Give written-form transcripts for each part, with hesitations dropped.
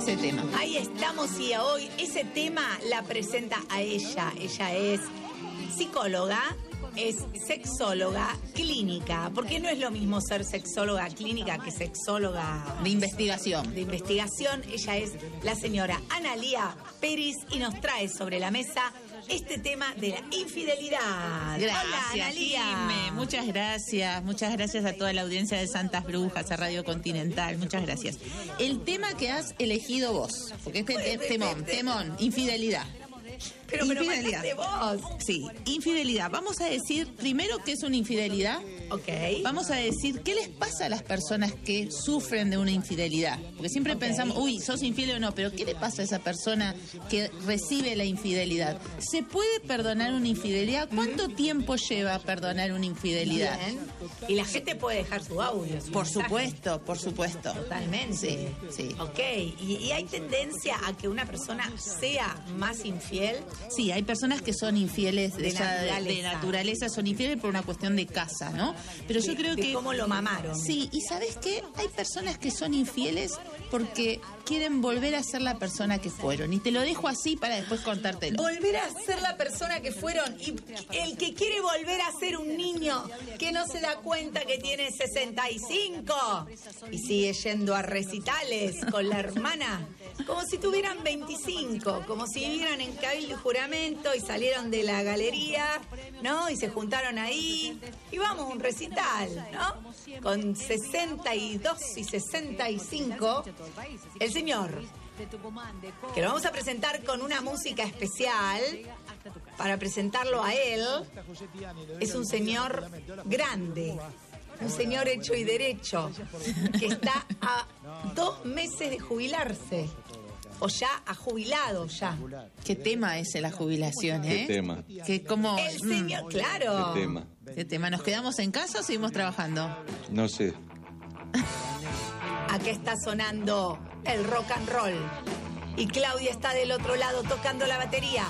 ese tema. Ahí estamos y hoy ese tema la presenta a ella. Ella es psicóloga, es sexóloga clínica, porque no es lo mismo ser sexóloga clínica que sexóloga de investigación. Ella es la señora Analía Peris y nos trae sobre la mesa este tema de la infidelidad. Gracias, hola, Analía. Jime. Muchas gracias a toda la audiencia de Santas Brujas, a Radio Continental, muchas gracias. El tema que has elegido vos, porque temón, infidelidad. Pero infidelidad. Vos. Sí, infidelidad. Vamos a decir primero qué es una infidelidad. Ok. Vamos a decir qué les pasa a las personas que sufren de una infidelidad. Porque siempre pensamos, uy, sos infiel o no, pero ¿qué le pasa a esa persona que recibe la infidelidad? ¿Se puede perdonar una infidelidad? ¿Cuánto tiempo lleva perdonar una infidelidad? Bien. Y la gente puede dejar su audio. Por supuesto. Totalmente. Sí. Ok. ¿Y hay tendencia a que una persona sea más infiel? Sí, hay personas que son infieles de naturaleza, son infieles por una cuestión de casa, ¿no? Pero yo creo que cómo lo mamaron. Sí, y ¿sabes qué? Hay personas que son infieles porque quieren volver a ser la persona que fueron. Y te lo dejo así para después contártelo. Volver a ser la persona que fueron. Y el que quiere volver a ser un niño que no se da cuenta que tiene 65 y sigue yendo a recitales con la hermana, como si tuvieran 25, como si vivieran en Cabildo y Juramento y salieron de la galería, ¿no? Y se juntaron ahí y vamos a un recital, ¿no? Con 62 y 65, el señor, que lo vamos a presentar con una música especial para presentarlo a él, es un señor grande, un señor hecho y derecho, que está a 2 meses de jubilarse. O ya ha jubilado ya. ¿Qué tema es la jubilación, ¿Qué tema? Que como el señor, claro. ¿Qué tema? ¿Nos quedamos en casa o seguimos trabajando? No sé. Acá está sonando el rock and roll. Y Claudia está del otro lado tocando la batería.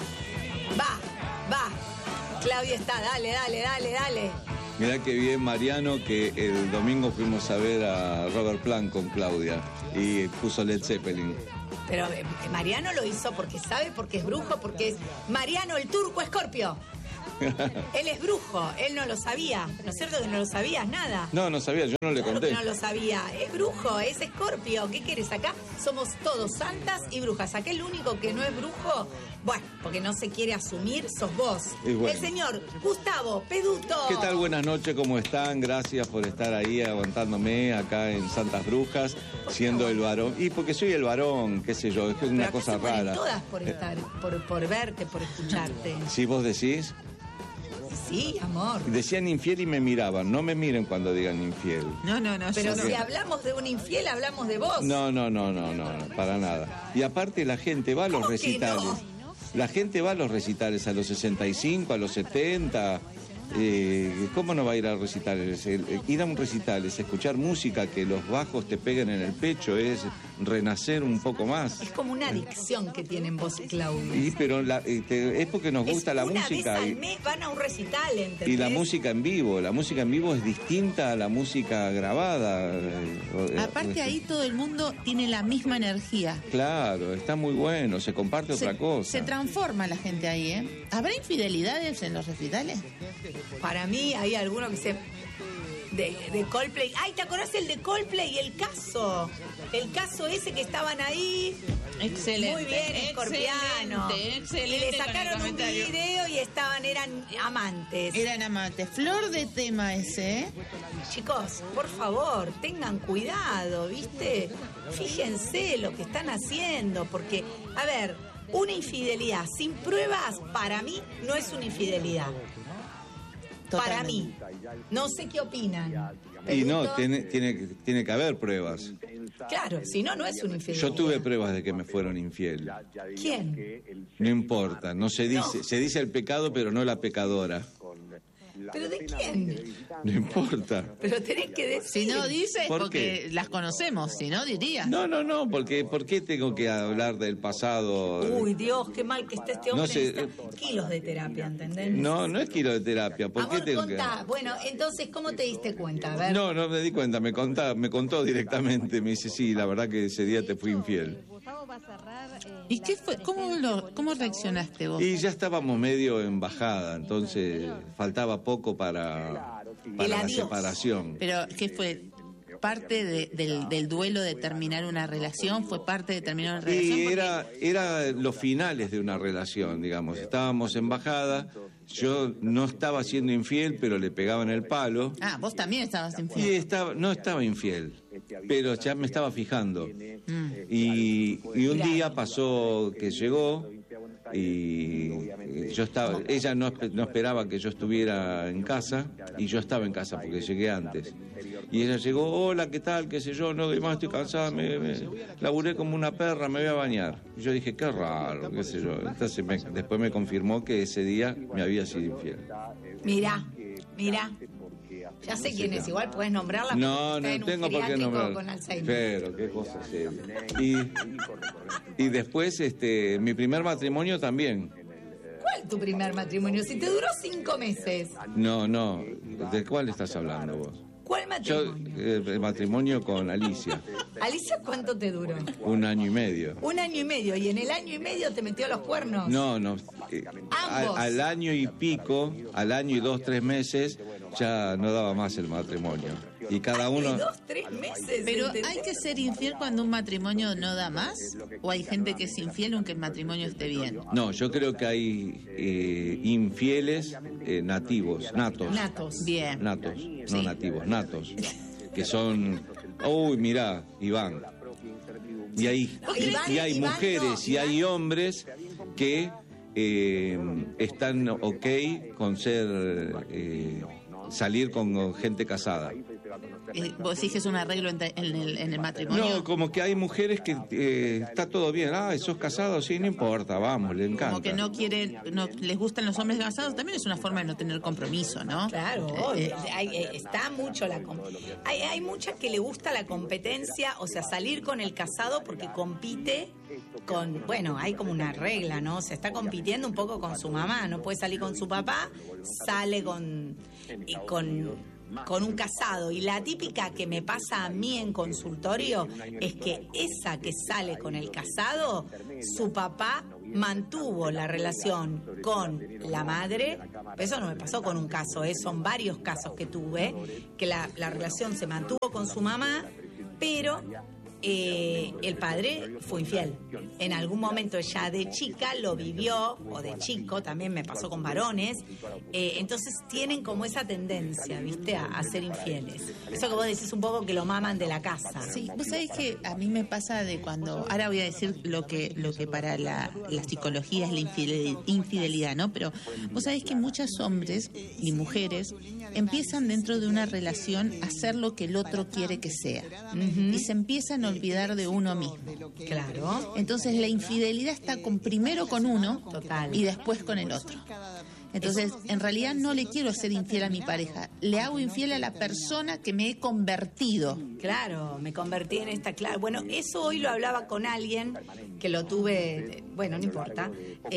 Va. Claudia está, dale. Mirá qué bien, Mariano, que el domingo fuimos a ver a Robert Plant con Claudia y puso Led Zeppelin. Pero Mariano lo hizo porque es brujo, porque es Mariano el Turco Escorpio. Él es brujo, él no lo sabía. ¿No es cierto que no lo sabías nada? No sabía, yo no le conté. No lo sabía. Es brujo, es Escorpio. ¿Qué quieres acá? Somos todos santas y brujas. Acá el único que no es brujo, bueno, porque no se quiere asumir, sos vos. Bueno. El señor Gustavo Peduto. ¿Qué tal? Buenas noches, ¿cómo están? Gracias por estar ahí aguantándome acá en Santas Brujas, siendo el varón. Y porque soy el varón, qué sé yo, es una cosa rara. Todas por estar, por verte, por escucharte. ¿Sí vos decís? Sí, amor. Decían infiel y me miraban. No me miren cuando digan infiel. No. Pero si hablamos de un infiel, hablamos de vos. No, para nada. Y aparte la gente va a los recitales. No? La gente va a los recitales a los 65, a los 70. ¿Cómo no va a ir a recitales? Ir a un recital es escuchar música, que los bajos te peguen en el pecho, es renacer un poco más. Es como una adicción que tienen vos, Claudia. Pero es porque nos gusta la música. Una vez al mes van a un recital, ¿entendés? Y la música en vivo es distinta a la música grabada. Aparte ahí todo el mundo tiene la misma energía. Claro, está muy bueno, se comparte otra cosa. Se transforma la gente ahí, ¿eh? ¿Habrá infidelidades en los recitales? Para mí hay alguno que se... De Coldplay. Ay, ¿te acordás el de Coldplay y el caso? El caso ese que estaban ahí. Excelente. Muy bien, escorpiano. Excelente. Y le sacaron un video y eran amantes. Eran amantes. Flor de tema ese, ¿eh? Chicos, por favor, tengan cuidado, ¿viste? Fíjense lo que están haciendo, porque, a ver, una infidelidad sin pruebas, para mí, no es una infidelidad. Para mí. No sé qué opinan. Y no, tiene que haber pruebas. Claro, si no, no es una infidelidad. Yo tuve pruebas de que me fueron infiel. ¿Quién? No importa, no se dice. No. Se dice el pecado, pero no la pecadora. ¿Pero de quién? No importa. Pero tenés que decir. Si no dices, ¿Por porque qué? las conocemos, si no dirías. No, porque ¿por qué tengo que hablar del pasado? Uy, Dios, qué mal que está este hombre. No sé. Necesita kilos de terapia, ¿entendés? No es kilo de terapia. ¿Por Amor, qué tengo contá. Bueno, entonces, ¿cómo te diste cuenta? A ver. No me di cuenta, me contó directamente. Me dice, sí, la verdad que ese día te fui infiel. ¿Y qué fue? ¿Cómo reaccionaste vos? Y ya estábamos medio en bajada, entonces faltaba poco para la separación. Pero, ¿qué fue? ¿Parte del duelo de terminar una relación? ¿Fue parte de terminar una relación? Sí, era los finales de una relación, digamos. Estábamos en bajada, yo no estaba siendo infiel, pero le pegaba en el palo. Ah, vos también estabas infiel. Y no estaba infiel, pero ya me estaba fijando. Y un día pasó que llegó y yo estaba, ella no esperaba que yo estuviera en casa y yo estaba en casa porque llegué antes. Y ella llegó, hola, ¿qué tal? ¿Qué sé yo? No, además estoy cansada, me laburé como una perra, me voy a bañar. Y yo dije, qué raro, qué sé yo. Entonces después me confirmó que ese día me había sido infiel. Mira. Ya sé quién es, igual puedes nombrarla. No tengo por qué nombrarla. Pero, qué cosa seria. Y después, mi primer matrimonio también. ¿Cuál tu primer matrimonio? Si te duró 5 meses. No. ¿De cuál estás hablando vos? ¿Cuál matrimonio? Yo, el matrimonio con Alicia. ¿Alicia cuánto te duró? 1 año y medio. 1 año y medio. ¿Y en el año y medio te metió los cuernos? No. Ambos. Al año y pico, al año y 2, 3 meses, ya no daba más el matrimonio. Y cada uno... 2, 3 meses. Pero ¿hay que ser infiel cuando un matrimonio no da más? ¿O hay gente que es infiel aunque el matrimonio esté bien? No, yo creo que hay infieles nativos, natos. Bien. Natos, Sí. no nativos, natos. Que son... Uy, mirá, Iván. Y hay mujeres y hay hombres que están ok con salir con gente casada. ¿Vos decís que es un arreglo en el matrimonio? No, como que hay mujeres que está todo bien. ¿Sos casado? Sí, no importa, vamos, le encanta. Como que no les gustan los hombres casados, también es una forma de no tener compromiso, ¿no? Claro, está mucho hay mucha que le gusta la competencia, o sea, salir con el casado porque compite con, bueno, hay como una regla, ¿no? O sea, está compitiendo un poco con su mamá, no puede salir con su papá, sale con un casado. Y la típica que me pasa a mí en consultorio es que esa que sale con el casado, su papá mantuvo la relación con la madre. Eso no me pasó con un caso, son varios casos que tuve, que la relación se mantuvo con su mamá, pero el padre fue infiel. En algún momento ella de chica lo vivió, o de chico, también me pasó con varones. Entonces tienen como esa tendencia, ¿viste? A ser infieles. Eso que vos decís un poco que lo maman de la casa. Sí, vos sabés que a mí me pasa de cuando... Ahora voy a decir lo que para la psicología es la infidelidad, ¿no? Pero vos sabés que muchos hombres y mujeres empiezan dentro de una relación a hacer lo que el otro quiere que sea. Y se empiezan a olvidar de uno mismo. Claro. Entonces la infidelidad está primero con uno. Total. Y después con el otro. Entonces, en realidad no le quiero ser infiel a mi pareja, le hago infiel a la persona que me he convertido. Claro, me convertí en esta, claro. Bueno, eso hoy lo hablaba con alguien que lo tuve, bueno, no importa,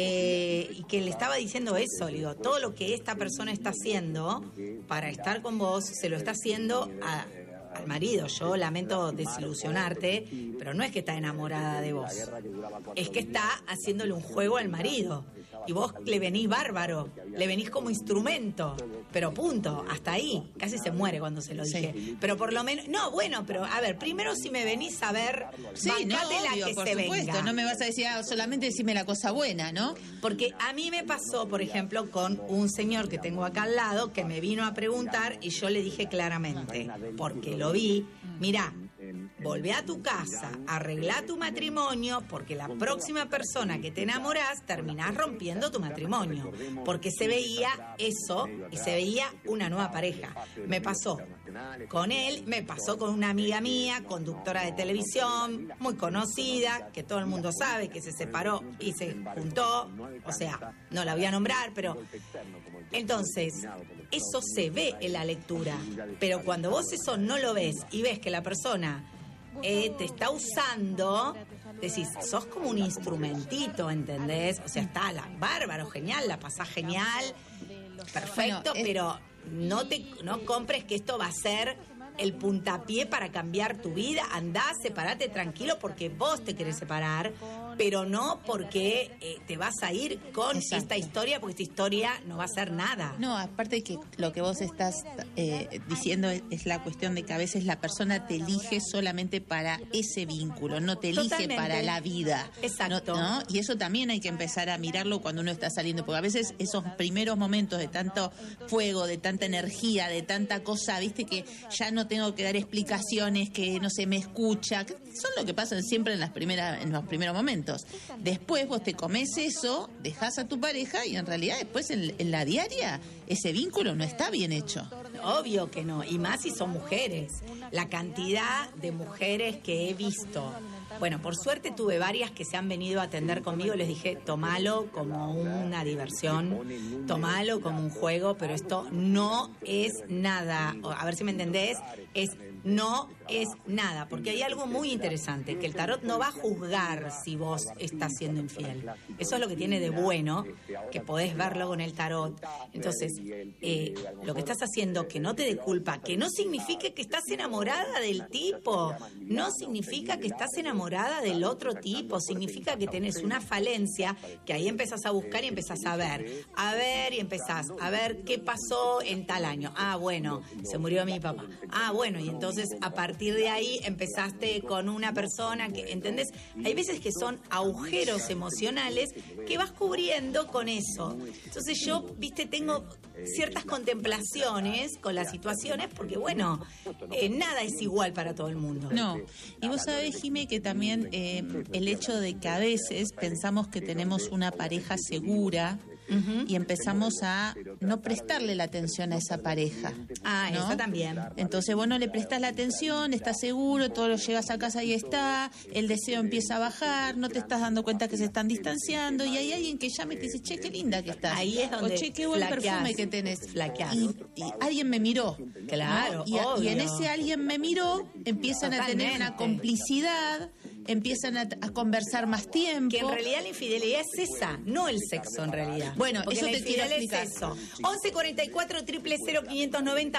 y que le estaba diciendo eso, le digo, todo lo que esta persona está haciendo para estar con vos, se lo está haciendo al marido. Yo lamento desilusionarte, pero no es que está enamorada de vos, es que está haciéndole un juego al marido. Y vos le venís bárbaro, le venís como instrumento, pero punto, hasta ahí. Casi se muere cuando se lo dije. Sí. Pero por lo menos, no, bueno, pero a ver, primero si me venís a ver, sí, bancátela, no, obvio, que por se supuesto, venga. No me vas a decir solamente decime la cosa buena, ¿no? Porque a mí me pasó, por ejemplo, con un señor que tengo acá al lado, que me vino a preguntar y yo le dije claramente, porque lo vi, mirá, volvé a tu casa, arreglá tu matrimonio, porque la próxima persona que te enamorás terminás rompiendo tu matrimonio, porque se veía eso y se veía una nueva pareja. Me pasó con él, me pasó con una amiga mía, conductora de televisión, muy conocida, que todo el mundo sabe que se separó y se juntó, o sea, no la voy a nombrar, pero entonces eso se ve en la lectura, pero cuando vos eso no lo ves y ves que la persona te está usando, decís, sos como un instrumentito, ¿entendés? O sea, está bárbaro, genial, la pasás genial, perfecto, bueno, pero no compres que esto va a ser el puntapié para cambiar tu vida. Andá, separate tranquilo porque vos te querés separar, pero no porque te vas a ir con esta historia, porque esta historia no va a ser nada. No, aparte de que lo que vos estás diciendo es la cuestión de que a veces la persona te elige solamente para ese vínculo, no te elige Totalmente. para la vida. Exacto. ¿No? Y eso también hay que empezar a mirarlo cuando uno está saliendo, porque a veces esos primeros momentos de tanto fuego, de tanta energía, de tanta cosa, viste, que ya no tengo que dar explicaciones, que no se me escucha, que son lo que pasa siempre en los primeros momentos. Después vos te comes eso, dejás a tu pareja y en realidad después en la diaria ese vínculo no está bien hecho. Obvio que no, y más si son mujeres. La cantidad de mujeres que he visto. Bueno, por suerte tuve varias que se han venido a atender conmigo. Les dije, tomalo como una diversión, tomalo como un juego, pero esto no es nada. A ver si me entendés, no es nada, porque hay algo muy interesante, que el tarot no va a juzgar si vos estás siendo infiel. Eso es lo que tiene de bueno, que podés verlo con el tarot. Entonces, lo que estás haciendo, que no te dé culpa, que no significa que estás enamorada del tipo, no significa que estás enamorada del otro tipo, significa que tenés una falencia, que ahí empezás a buscar y empezás a ver, y empezás a ver qué pasó en tal año. Ah, bueno, se murió mi papá. Ah, bueno, y entonces a partir de ahí empezaste con una persona que, ¿entendés? Hay veces que son agujeros emocionales que vas cubriendo con eso. Entonces yo, viste, tengo ciertas contemplaciones con las situaciones porque, bueno, nada es igual para todo el mundo. No, y vos sabés, Jimé, que también el hecho de que a veces pensamos que tenemos una pareja segura y empezamos a no prestarle la atención a esa pareja. Ah, ¿no? eso también. Entonces vos no le prestás la atención, estás seguro, todo lo llegas a casa y está, el deseo empieza a bajar, no te estás dando cuenta que se están distanciando y hay alguien que llama y te dice, che, qué linda que estás. Ahí es donde o che, qué buen perfume que tenés. Flaqueás. Y alguien me miró. Claro, ¿no? Y en obvio. ese alguien me miró, empiezan a tener una complicidad, empiezan a conversar más tiempo. Que en realidad la infidelidad es esa, no el sexo en realidad. Bueno, porque eso la te quiero infidelidad explicar. es eso. 1144-000-590,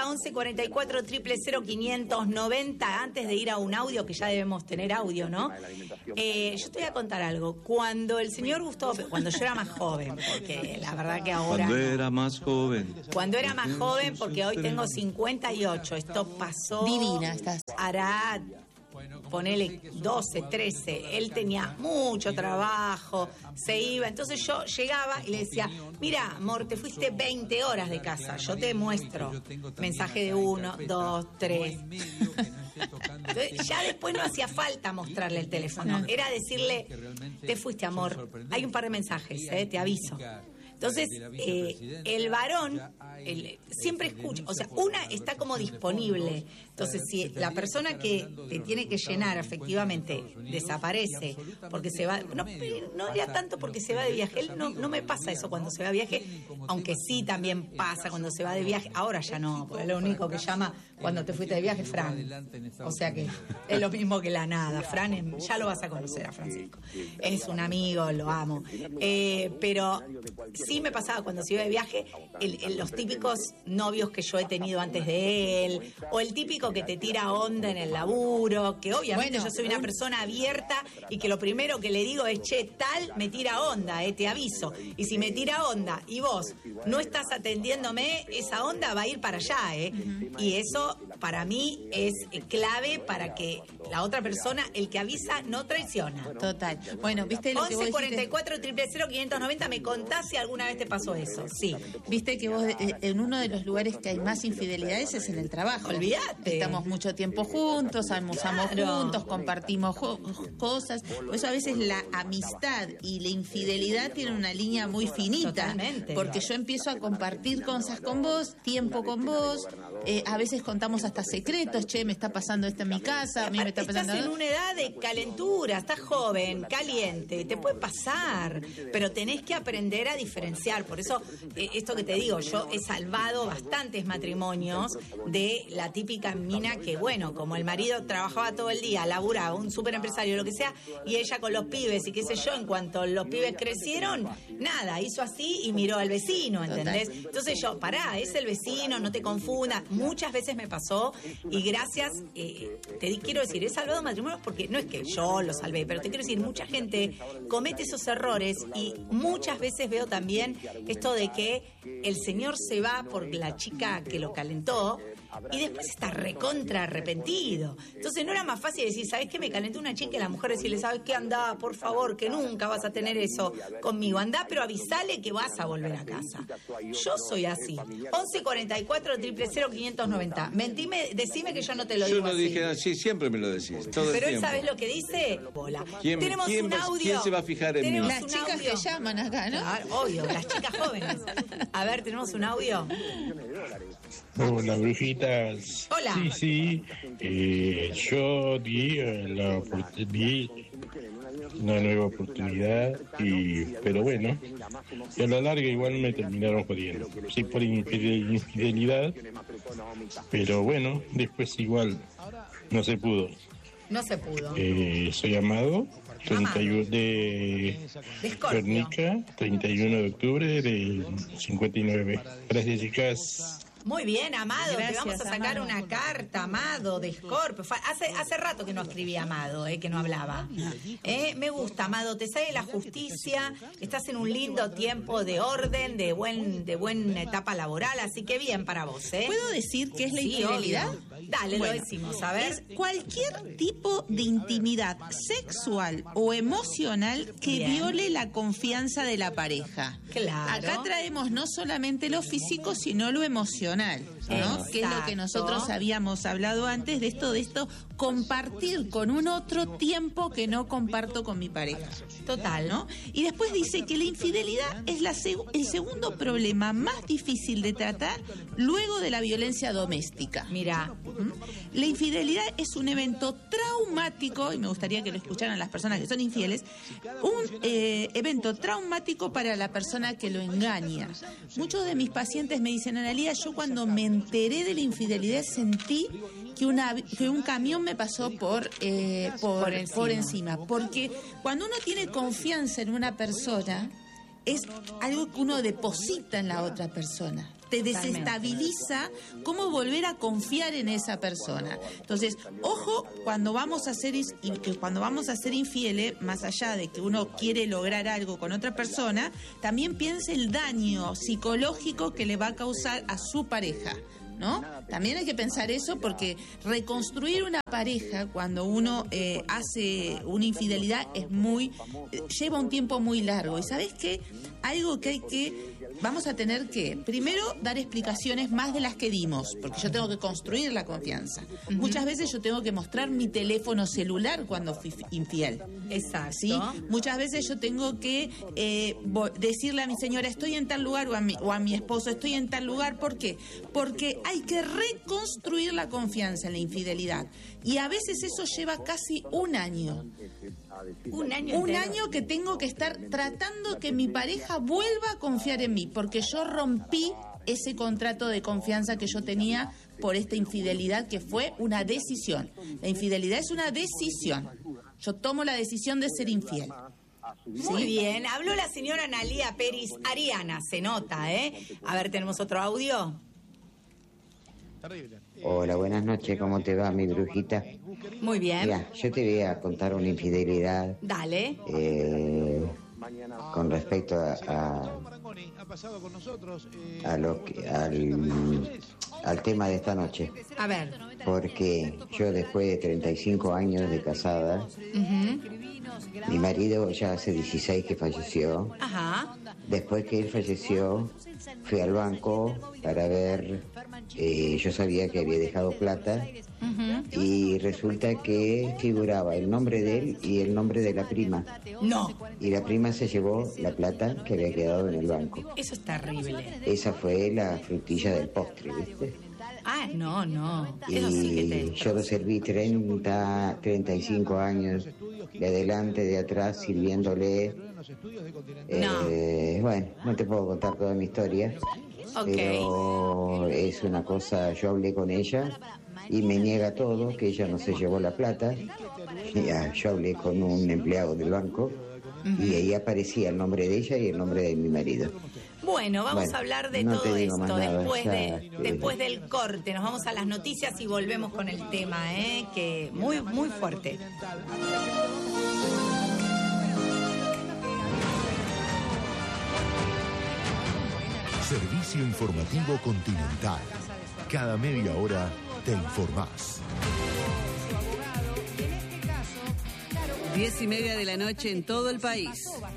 1144-000-590. Antes de ir a un audio, que ya debemos tener audio, ¿no? Yo te voy a contar algo. Cuando el señor Gustavo, cuando yo era más joven, porque la verdad que ahora Cuando no. era más joven. Cuando era más joven, porque hoy tengo 58, esto pasó... Divina estás. Hará, ponele 12, 13, él tenía mucho trabajo, se iba, entonces yo llegaba y le decía, mira, amor, te fuiste 20 horas de casa, yo te muestro, mensaje de 1, 2, 3. Entonces, ya después no hacía falta mostrarle el teléfono, era decirle, te fuiste, amor, hay un par de mensajes, te aviso. Entonces, el varón siempre escucha, o sea, una está como disponible. Entonces, si la persona que te tiene que llenar efectivamente desaparece porque se va, no era tanto porque se va de viaje, él no me pasa eso cuando se va de viaje, aunque sí también pasa cuando se va de viaje, ahora ya no, porque lo único que llama cuando te fuiste de viaje es Fran. O sea que es lo mismo que la nada. Fran, ya lo vas a conocer a Francisco. Es un amigo, lo amo. Pero sí me pasaba cuando se iba de viaje, los típicos novios que yo he tenido antes de él, o el típico que te tira onda en el laburo, que obviamente yo soy una persona abierta y que lo primero que le digo es, che, tal me tira onda, te aviso. Y si me tira onda y vos no estás atendiéndome, esa onda va a ir para allá, Y eso para mí es clave para que la otra persona, el que avisa, no traiciona. Total. Bueno, viste lo que vos dijiste. 1144-000-590, me contás si alguna vez te pasó eso. Sí. Viste que vos en uno de los lugares que hay más infidelidades es en el trabajo. Olvídate. Estamos mucho tiempo juntos, almorzamos juntos, compartimos cosas. Por eso a veces la amistad y la infidelidad tienen una línea muy finita. Totalmente. Porque yo empiezo a compartir cosas con vos, tiempo con vos. A veces contamos hasta secretos. Che, me está pasando esto en mi casa, a mí me está pasando. Estás en una edad de calentura, estás joven, caliente, te puede pasar, pero tenés que aprender a diferenciar. Por eso, esto que te digo, yo he salvado bastantes matrimonios de la típica mina que, bueno, como el marido trabajaba todo el día, laburaba, un súper empresario, lo que sea, y ella con los pibes y qué sé yo, en cuanto los pibes crecieron, nada, hizo así y miró al vecino, ¿entendés? Entonces yo, pará, es el vecino, no te confundas. Muchas veces me pasó y gracias, quiero decir, he salvado matrimonios porque no es que yo lo salvé, pero te quiero decir, mucha gente comete esos errores y muchas veces veo también esto de que el señor se va por la chica que lo calentó y después está recontra arrepentido. Entonces no era más fácil decir, ¿sabes qué? Me calentó una chica y la mujer decirle, ¿sabes qué? Andá, por favor, que nunca vas a tener eso conmigo. Andá, pero avisale que vas a volver a casa. Yo soy así. 1144-000-590. Mentime, decime que yo no te lo digo. Yo no así. dije así, siempre me lo decís. Todo Pero el él, tiempo. ¿sabes lo que dice? Hola. ¿Quién se va a fijar en mí? Las chicas que llaman acá, ¿no? Claro, obvio, las chicas jóvenes. A ver, tenemos un audio. Hola, brujitas. Hola. Sí, yo di una nueva oportunidad, pero bueno, y a la larga igual me terminaron jodiendo. Sí, por infidelidad, pero bueno, después igual no se pudo. No se pudo. Soy Amado, 31 de Escorpio. Guernica, 31 de octubre del 59. Gracias, chicas. Muy bien, Amado, Gracias, te vamos a sacar Amado. una carta, Amado, de Escorpio. Hace rato que no escribía Amado, que no hablaba. Me gusta, Amado, te sale la justicia, estás en un lindo tiempo de orden, de buena etapa laboral, así que bien para vos, ¿Puedo decir qué es la Sí, infidelidad? obvio. Dale, Bueno, lo decimos, a ver. Es cualquier tipo de intimidad sexual o emocional que Bien. viole la confianza de la pareja. Claro. Acá traemos no solamente lo físico, sino lo emocional, ¿no? Que es lo que nosotros habíamos hablado antes de esto, compartir con un otro tiempo que no comparto con mi pareja. Total, ¿No? Y después dice que la infidelidad es el segundo problema más difícil de tratar luego de la violencia doméstica. Mira, La infidelidad es un evento traumático, y me gustaría que lo escucharan las personas que son infieles, un evento traumático para la persona que lo engaña. Muchos de mis pacientes me dicen, Analía, yo cuando me enteré de la infidelidad sentí que un camión me pasó por encima. Porque cuando uno tiene confianza en una persona, es algo que uno deposita en la otra persona. Te desestabiliza cómo volver a confiar en esa persona. Entonces, ojo, cuando vamos a ser infieles, más allá de que uno quiere lograr algo con otra persona, también piense el daño psicológico que le va a causar a su pareja, ¿no? También hay que pensar eso, porque reconstruir una pareja cuando uno hace una infidelidad lleva un tiempo muy largo. ¿Y sabes qué? Algo que vamos a tener que, primero, dar explicaciones más de las que dimos, porque yo tengo que construir la confianza. Muchas veces yo tengo que mostrar mi teléfono celular cuando fui infiel. exacto. ¿Sí? Muchas veces yo tengo que decirle a mi señora, estoy en tal lugar, o a mi esposo, estoy en tal lugar. ¿Por qué? Porque hay que reconstruir la confianza en la infidelidad. Y a veces eso lleva casi un año. Un año Un entero. año que tengo que estar tratando que mi pareja vuelva a confiar en mí, porque yo rompí ese contrato de confianza que yo tenía por esta infidelidad, que fue una decisión. La infidelidad es una decisión. Yo tomo la decisión de ser infiel. Muy bien, habló la señora Analía Peris Ariana, se nota, A ver, tenemos otro audio. Hola, buenas noches, ¿cómo te va, mi brujita? Muy bien. Mira, yo te voy a contar una infidelidad Dale. con respecto al tema de esta noche. A ver. Porque yo, después de 35 años de casada, mi marido ya hace 16 que falleció. Ajá. Después que él falleció, fui al banco para ver, yo sabía que había dejado plata, y resulta que figuraba el nombre de él y el nombre de la prima. No, Y la prima se llevó la plata que había quedado en el banco. eso es terrible. Esa fue la frutilla del postre, ¿viste? Ah, no. Eso sí que te... Yo lo serví 35 años de adelante, de atrás, sirviéndole. Bueno, no te puedo contar toda mi historia, pero es una cosa, yo hablé con ella y me niega todo, que ella no se llevó la plata. Yo hablé con un empleado del banco y ahí aparecía el nombre de ella y el nombre de mi marido. Bueno, vamos a hablar de todo esto después del corte. Nos vamos a las noticias y volvemos con el tema, que muy, muy fuerte. Servicio Informativo Continental. Cada media hora te informás. 10:30 de la noche en todo el país.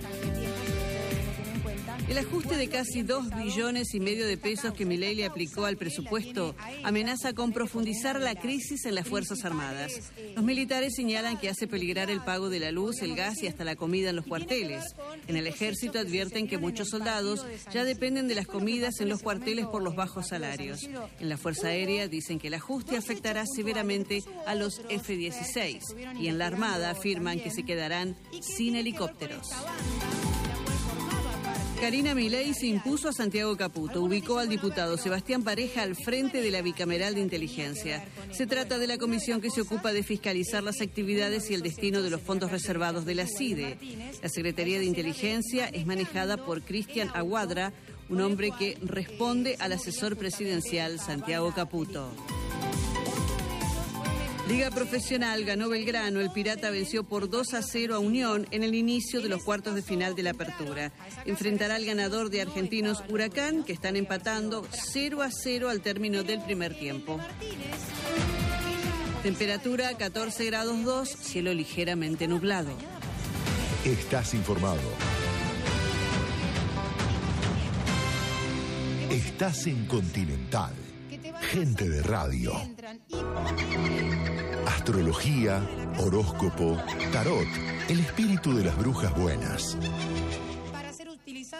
El ajuste de casi 2,5 billones de pesos que Milei le aplicó al presupuesto amenaza con profundizar la crisis en las Fuerzas Armadas. Los militares señalan que hace peligrar el pago de la luz, el gas y hasta la comida en los cuarteles. En el ejército advierten que muchos soldados ya dependen de las comidas en los cuarteles por los bajos salarios. En la Fuerza Aérea dicen que el ajuste afectará severamente a los F-16 y en la Armada afirman que se quedarán sin helicópteros. Karina Milei se impuso a Santiago Caputo, ubicó al diputado Sebastián Pareja al frente de la Bicameral de Inteligencia. Se trata de la comisión que se ocupa de fiscalizar las actividades y el destino de los fondos reservados de la CIDE. La Secretaría de Inteligencia es manejada por Cristian Aguadra, un hombre que responde al asesor presidencial Santiago Caputo. Liga Profesional, ganó Belgrano, el Pirata venció por 2-0 a Unión en el inicio de los cuartos de final de la Apertura. Enfrentará al ganador de Argentinos Huracán, que están empatando 0-0 al término del primer tiempo. Temperatura 14 grados 2, cielo ligeramente nublado. Estás informado. Estás en Continental. Gente de radio. Astrología, horóscopo, tarot, el espíritu de las brujas buenas.